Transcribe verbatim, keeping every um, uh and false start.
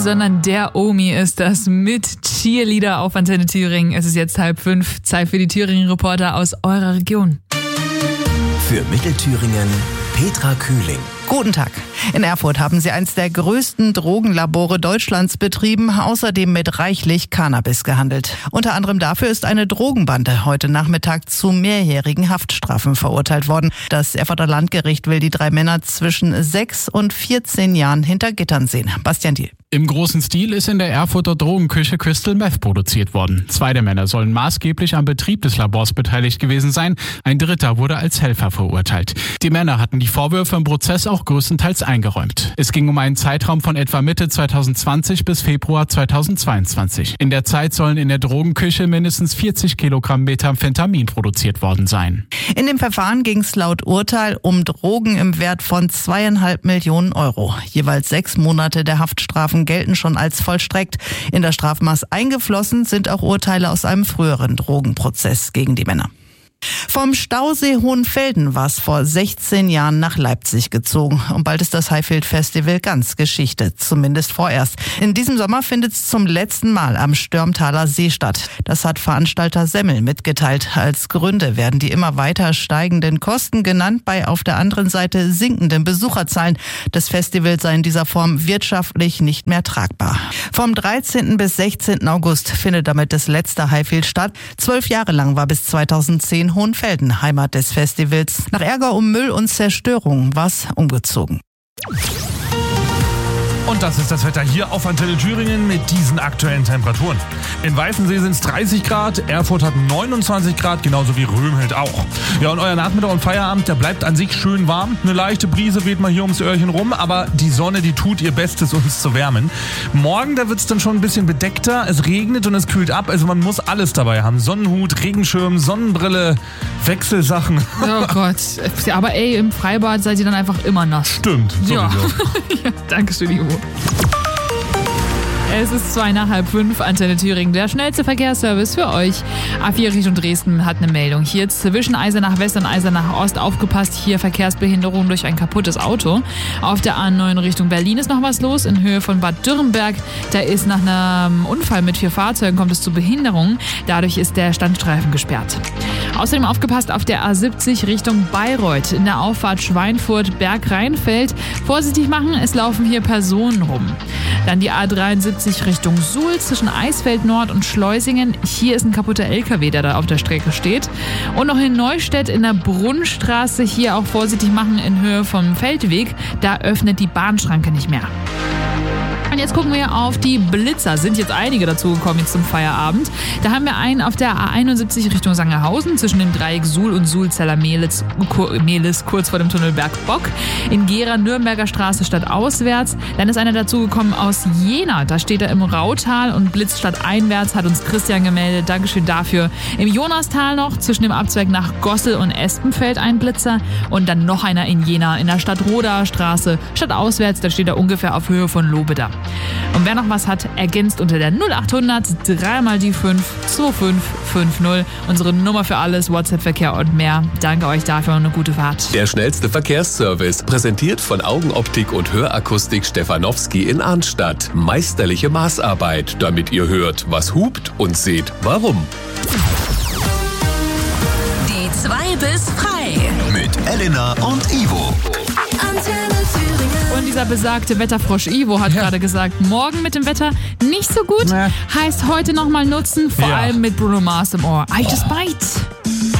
sondern der Omi ist das mit Cheerleader auf Antenne Thüringen. Es ist jetzt halb fünf. Zeit für die Thüringen-Reporter aus eurer Region. Für Mittelthüringen Petra Kühling. Guten Tag. In Erfurt haben sie eins der größten Drogenlabore Deutschlands betrieben, außerdem mit reichlich Cannabis gehandelt. Unter anderem dafür ist eine Drogenbande heute Nachmittag zu mehrjährigen Haftstrafen verurteilt worden. Das Erfurter Landgericht will die drei Männer zwischen sechs und vierzehn Jahren hinter Gittern sehen. Bastian Diel. Im großen Stil ist in der Erfurter Drogenküche Crystal Meth produziert worden. Zwei der Männer sollen maßgeblich am Betrieb des Labors beteiligt gewesen sein. Ein dritter wurde als Helfer verurteilt. Die Männer hatten die Vorwürfe im Prozess auch größtenteils eingeräumt. Es ging um einen Zeitraum von etwa Mitte zweitausendzwanzig bis Februar zweitausendzweiundzwanzig. In der Zeit sollen in der Drogenküche mindestens vierzig Kilogramm Methamphetamin produziert worden sein. In dem Verfahren ging es laut Urteil um Drogen im Wert von zweieinhalb Millionen Euro. Jeweils sechs Monate der Haftstrafen gelten schon als vollstreckt. In das Strafmaß eingeflossen sind auch Urteile aus einem früheren Drogenprozess gegen die Männer. Vom Stausee Hohenfelden war es vor sechzehn Jahren nach Leipzig gezogen. Und bald ist das Highfield Festival ganz Geschichte, zumindest vorerst. In diesem Sommer findet es zum letzten Mal am Störmtaler See statt. Das hat Veranstalter Semmel mitgeteilt. Als Gründe werden die immer weiter steigenden Kosten genannt, bei auf der anderen Seite sinkenden Besucherzahlen. Das Festival sei in dieser Form wirtschaftlich nicht mehr tragbar. Vom dreizehnten bis sechzehnten August findet damit das letzte Highfield statt. Zwölf Jahre lang war bis zweitausendzehn Hohenfelden Heimat des Festivals. Nach Ärger um Müll und Zerstörung war es umgezogen. Und das ist das Wetter hier auf Antenne Thüringen mit diesen aktuellen Temperaturen. In Weißensee sind es dreißig Grad, Erfurt hat neunundzwanzig Grad, genauso wie Römhild auch. Ja, und euer Nachmittag und Feierabend, der bleibt an sich schön warm. Eine leichte Brise weht mal hier ums Öhrchen rum, aber die Sonne, die tut ihr Bestes, uns zu wärmen. Morgen, da wird es dann schon ein bisschen bedeckter, es regnet und es kühlt ab, also man muss alles dabei haben. Sonnenhut, Regenschirm, Sonnenbrille, Wechselsachen. Oh Gott, aber ey, im Freibad seid ihr dann einfach immer nass. Stimmt, sowieso. Ja. Ja, danke schön, Ivo. Es ist zwei nach halb fünf, Antenne Thüringen, der schnellste Verkehrsservice für euch. A vier Richtung Dresden hat eine Meldung. Hier zwischen Eisenach West und Eisenach Ost aufgepasst. Hier Verkehrsbehinderung durch ein kaputtes Auto. Auf der A neun Richtung Berlin ist noch was los. In Höhe von Bad Dürrenberg. Da ist nach einem Unfall mit vier Fahrzeugen kommt es zu Behinderungen. Dadurch ist der Standstreifen gesperrt. Außerdem aufgepasst auf der A siebzig Richtung Bayreuth. In der Auffahrt Schweinfurt-Berg-Rheinfeld. Vorsichtig machen, es laufen hier Personen rum. Dann die A dreiundsiebzig Richtung Suhl zwischen Eisfeld Nord und Schleusingen. Hier ist ein kaputter L K W, der da auf der Strecke steht. Und noch in Neustädt in der Brunnstraße hier auch vorsichtig machen in Höhe vom Feldweg. Da öffnet die Bahnschranke nicht mehr. Und jetzt gucken wir auf die Blitzer. Sind jetzt einige dazugekommen jetzt zum Feierabend. Da haben wir einen auf der A einundsiebzig Richtung Sangerhausen zwischen dem Dreieck Suhl und Suhlzeller-Mehlis, Mehlis, kurz vor dem Tunnel Bergbock. In Gera Nürnberger Straße stadtauswärts. Dann ist einer dazugekommen aus Jena. Da steht er im Rautal und blitzt stadteinwärts, hat uns Christian gemeldet. Dankeschön dafür. Im Jonastal noch zwischen dem Abzweig nach Gossel und Espenfeld ein Blitzer. Und dann noch einer in Jena in der Stadtrodaer Straße stadtauswärts. Da steht er ungefähr auf Höhe von Lobeda. Und wer noch was hat, ergänzt unter der null achthundert drei mal die fünf zwei fünf fünf null. Unsere Nummer für alles, WhatsApp-Verkehr und mehr. Danke euch dafür und eine gute Fahrt. Der schnellste Verkehrsservice, präsentiert von Augenoptik und Hörakustik Stefanowski in Arnstadt. Meisterliche Maßarbeit, damit ihr hört, was hupt und seht, warum. Die zwei bis frei. Mit Elena und Ivo. Antenne Thüringen. Und dieser besagte Wetterfrosch Ivo hat ja. gerade gesagt, morgen mit dem Wetter nicht so gut. Nee. Heißt heute nochmal nutzen, vor ja. allem mit Bruno Mars im Ohr. I just bite.